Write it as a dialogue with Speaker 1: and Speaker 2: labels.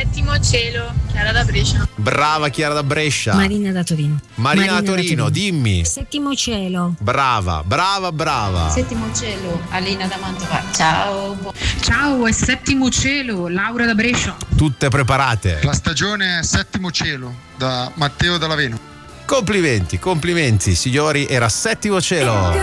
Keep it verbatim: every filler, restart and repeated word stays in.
Speaker 1: Settimo cielo, Chiara da Brescia.
Speaker 2: Brava Chiara da Brescia.
Speaker 3: Marina da Torino.
Speaker 2: Marina, Marina da, Torino, da Torino, dimmi.
Speaker 3: Settimo cielo.
Speaker 2: Brava, brava, brava.
Speaker 4: Settimo cielo, Alina da Mantova. Ciao.
Speaker 5: Ciao, è Settimo cielo, Laura da Brescia.
Speaker 2: Tutte preparate.
Speaker 6: La stagione è Settimo cielo, da Matteo Dallaveno.
Speaker 2: Complimenti, complimenti signori, era Settimo cielo.